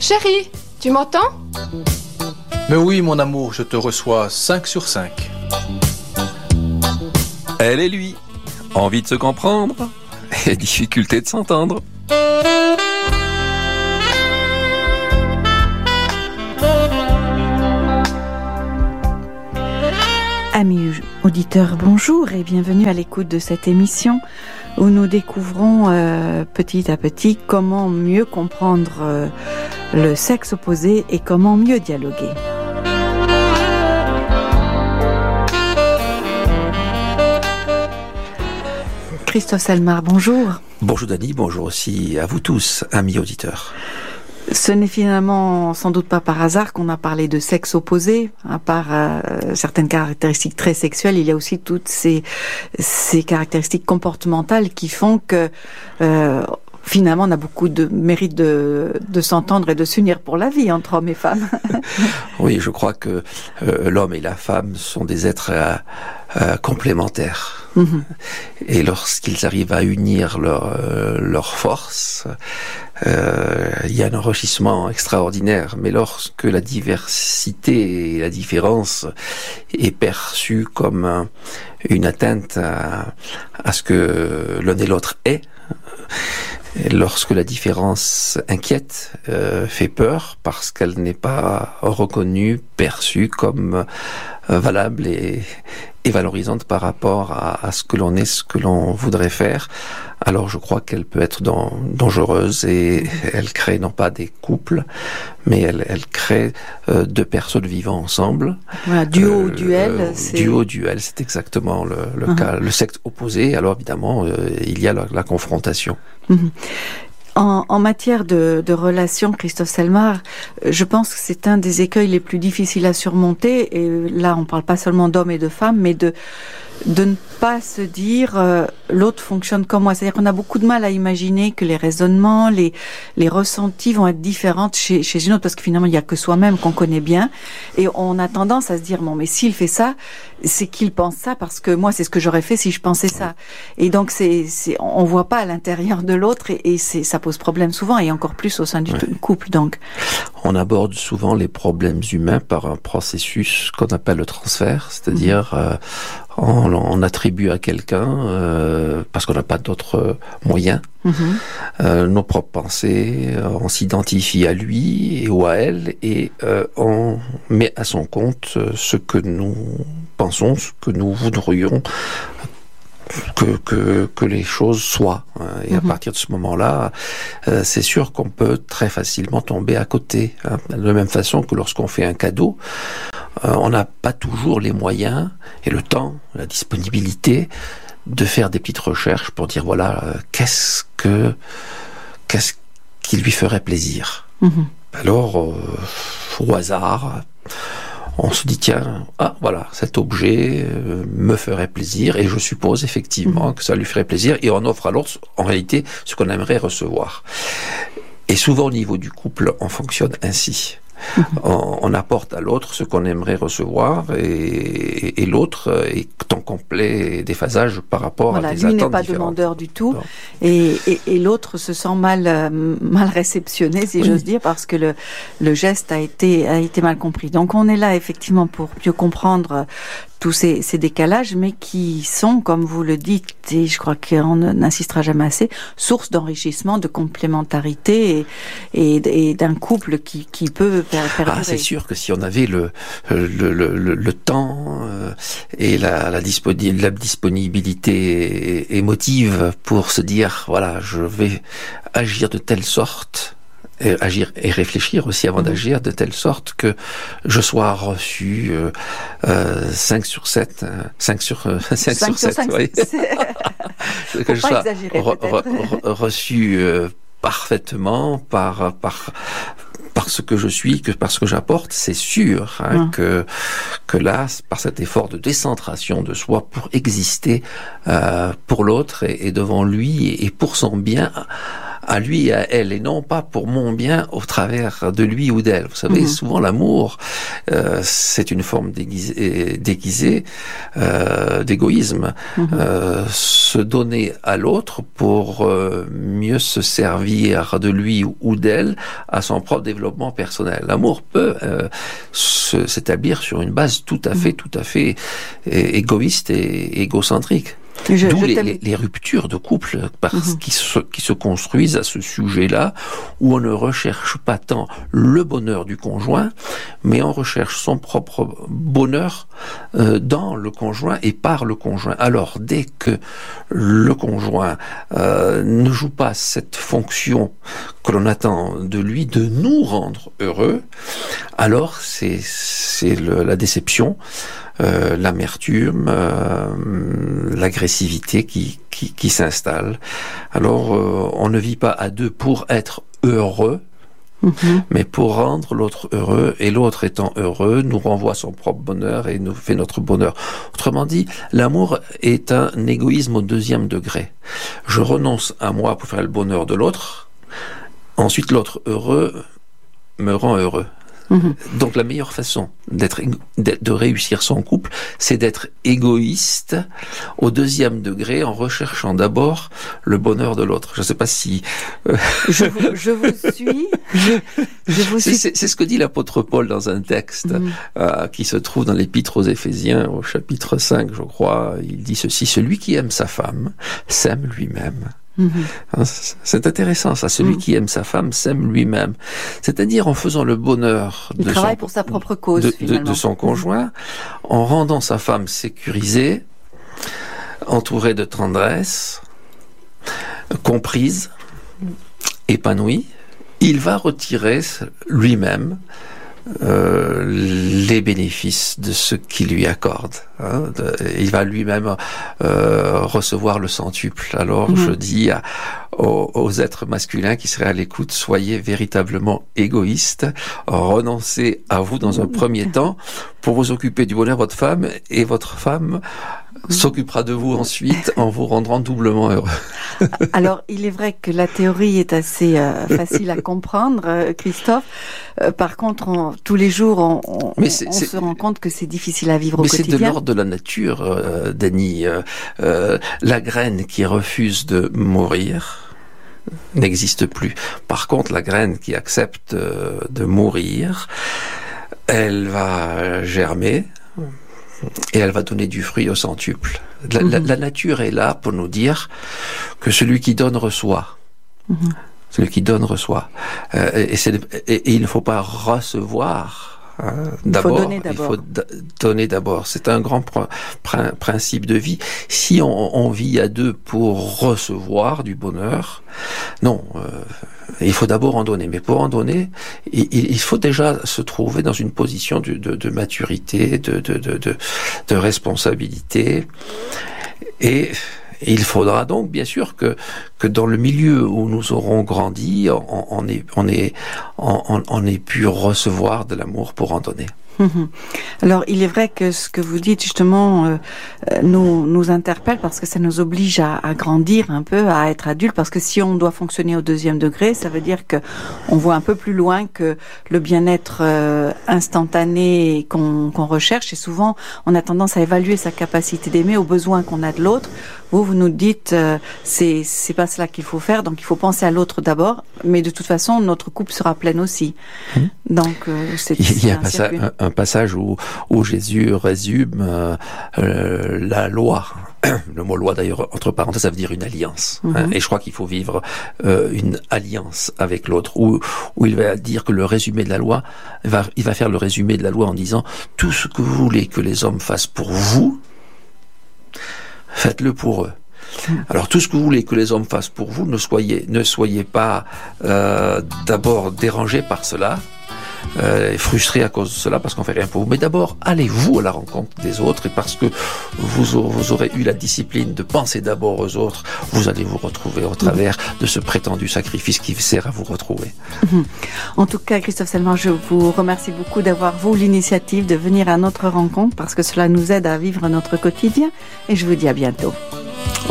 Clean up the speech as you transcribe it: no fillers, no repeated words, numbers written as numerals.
Chérie, tu m'entends? Mais oui, mon amour, je te reçois 5 sur 5. Elle et lui. Envie de se comprendre et difficulté de s'entendre. Amis auditeurs, bonjour et bienvenue à l'écoute de cette émission où nous découvrons petit à petit comment mieux comprendre le sexe opposé et comment mieux dialoguer. Christophe Selmar, bonjour. Bonjour Dani, bonjour aussi à vous tous, amis auditeurs. Ce n'est finalement sans doute pas par hasard qu'on a parlé de sexe opposé. À part certaines caractéristiques très sexuelles, il y a aussi toutes ces caractéristiques comportementales qui font que finalement on a beaucoup de mérite de s'entendre et de s'unir pour la vie entre hommes et femmes. Oui, je crois que l'homme et la femme sont des êtres complémentaires. Mmh. Et lorsqu'ils arrivent à unir leurs forces, il y a un enrichissement extraordinaire. Mais lorsque la diversité et la différence est perçue comme une atteinte à ce que l'un et l'autre est, lorsque la différence inquiète, fait peur parce qu'elle n'est pas reconnue, perçue comme valable et valorisante par rapport à ce que l'on est, ce que l'on voudrait faire, alors je crois qu'elle peut être dangereuse et elle crée non pas des couples, mais elle crée deux personnes vivant ensemble. Voilà, duo, duel. Duo, duel, c'est exactement le cas. Le sexe opposé, alors évidemment, il y a la confrontation. En matière de relations, Christophe Selmar, je pense que c'est un des écueils les plus difficiles à surmonter. Et là, on ne parle pas seulement d'hommes et de femmes, mais de ne pas se dire l'autre fonctionne comme moi. C'est-à-dire qu'on a beaucoup de mal à imaginer que les raisonnements, les ressentis vont être différents chez une autre, parce que finalement, il n'y a que soi-même qu'on connaît bien. Et on a tendance à se dire, bon, mais s'il fait ça, c'est qu'il pense ça, parce que moi, c'est ce que j'aurais fait si je pensais ça. Et donc, on voit pas à l'intérieur de l'autre, et ça pose problème souvent, et encore plus au sein du couple, donc. On aborde souvent les problèmes humains par un processus qu'on appelle le transfert, c'est-à-dire, on attribue à quelqu'un, parce qu'on n'a pas d'autres moyens, nos propres pensées, on s'identifie à lui ou à elle, et on met à son compte ce que nous pensons, ce que nous voudrions que les choses soient. Et à partir de ce moment-là, c'est sûr qu'on peut très facilement tomber à côté. De la même façon que lorsqu'on fait un cadeau, on n'a pas toujours les moyens et le temps, la disponibilité de faire des petites recherches pour dire voilà, qu'est-ce qui lui ferait plaisir. Alors, au hasard, on se dit tiens, voilà, cet objet me ferait plaisir, et je suppose effectivement que ça lui ferait plaisir, et on offre à l'autre en réalité ce qu'on aimerait recevoir. Et souvent au niveau du couple, on fonctionne ainsi. On apporte à l'autre ce qu'on aimerait recevoir, et l'autre est en complet déphasage par rapport à des attentes différentes. Lui n'est pas demandeur du tout, et l'autre se sent mal réceptionné, si j'ose dire, parce que le geste a été mal compris. Donc on est là effectivement pour mieux comprendre tous ces décalages, mais qui sont, comme vous le dites, et je crois qu'on n'insistera jamais assez, source d'enrichissement, de complémentarité et d'un couple qui peut perdurer. C'est sûr que si on avait le temps et la disponibilité émotive pour se dire, voilà, je vais agir de telle sorte, agir et réfléchir aussi avant d'agir de telle sorte que je sois reçu 5 sur 7, 5 sur 7, oui. Que je sois reçu parfaitement par ce que je suis, que par ce que j'apporte, c'est sûr que là, par cet effort de décentration de soi pour exister pour l'autre et devant lui et pour son bien, à lui et à elle, et non pas pour mon bien au travers de lui ou d'elle. Vous savez, souvent l'amour, c'est une forme déguisée d'égoïsme. Se donner à l'autre pour mieux se servir de lui ou d'elle à son propre développement personnel. L'amour peut s'établir sur une base tout à fait égoïste et égocentrique. D'où les ruptures de couple qui se construisent à ce sujet-là, où on ne recherche pas tant le bonheur du conjoint, mais on recherche son propre bonheur dans le conjoint et par le conjoint. Alors, dès que le conjoint ne joue pas cette fonction que l'on attend de lui, de nous rendre heureux, alors c'est la déception, l'amertume, l'agressivité qui s'installe. Alors, on ne vit pas à deux pour être heureux, mais pour rendre l'autre heureux, et l'autre étant heureux, nous renvoie son propre bonheur et nous fait notre bonheur. Autrement dit, l'amour est un égoïsme au 2e degré. Je renonce à moi pour faire le bonheur de l'autre, ensuite l'autre heureux me rend heureux. Donc la meilleure façon de réussir son couple, c'est d'être égoïste au 2e degré en recherchant d'abord le bonheur de l'autre. Je ne sais pas si... Je vous suis. C'est ce que dit l'apôtre Paul dans un texte qui se trouve dans l'Épître aux Éphésiens, au chapitre 5, je crois. Il dit ceci: celui qui aime sa femme s'aime lui-même. C'est intéressant ça, celui qui aime sa femme s'aime lui-même, c'est-à-dire en faisant le bonheur de travaille pour sa propre cause, de son conjoint, en rendant sa femme sécurisée, entourée de tendresse, comprise, épanouie. Il va retirer lui-même les bénéfices de ce qu'il lui accorde. Il va lui-même recevoir le centuple. Alors je dis aux êtres masculins qui seraient à l'écoute: soyez véritablement égoïstes, renoncez à vous dans un premier temps pour vous occuper du bonheur de votre femme, et votre femme s'occupera de vous ensuite en vous rendant doublement heureux. Alors, il est vrai que la théorie est assez facile à comprendre, Christophe. Par contre, tous les jours, on se rend compte que c'est difficile à vivre au quotidien. Mais c'est de l'ordre de la nature, Dany. La graine qui refuse de mourir n'existe plus. Par contre, la graine qui accepte de mourir, elle va germer, et elle va donner du fruit au centuple. La nature est là pour nous dire que celui qui donne reçoit. Celui qui donne reçoit. Et il ne faut pas recevoir. Il faut donner d'abord. C'est un grand principe de vie. Si on vit à deux pour recevoir du bonheur, non, il faut d'abord en donner. Mais pour en donner, il faut déjà se trouver dans une position de maturité, de responsabilité. Et il faudra donc, bien sûr, que dans le milieu où nous aurons grandi, on ait pu recevoir de l'amour pour en donner. Alors, il est vrai que ce que vous dites, justement, nous interpelle, parce que ça nous oblige à grandir un peu, à être adulte, parce que si on doit fonctionner au 2e degré, ça veut dire que on voit un peu plus loin que le bien-être instantané qu'on recherche, et souvent, on a tendance à évaluer sa capacité d'aimer aux besoins qu'on a de l'autre. Vous nous dites, c'est pas cela qu'il faut faire, donc il faut penser à l'autre d'abord, mais de toute façon, notre couple sera plein aussi. Donc, il y a un passage où Jésus résume la loi. Le mot loi, d'ailleurs, entre parenthèses, ça veut dire une alliance. Et je crois qu'il faut vivre une alliance avec l'autre, où il va dire que le résumé de la loi, il va faire le résumé de la loi en disant: tout ce que vous voulez que les hommes fassent pour vous, faites-le pour eux. Alors, tout ce que vous voulez que les hommes fassent pour vous, ne soyez pas d'abord dérangés par cela, frustrés à cause de cela, parce qu'on fait rien pour vous. Mais d'abord, allez-vous à la rencontre des autres, et parce que vous aurez eu la discipline de penser d'abord aux autres, vous allez vous retrouver au travers de ce prétendu sacrifice qui sert à vous retrouver. En tout cas, Christophe Selmar, je vous remercie beaucoup d'avoir, vous, l'initiative de venir à notre rencontre, parce que cela nous aide à vivre notre quotidien, et je vous dis à bientôt.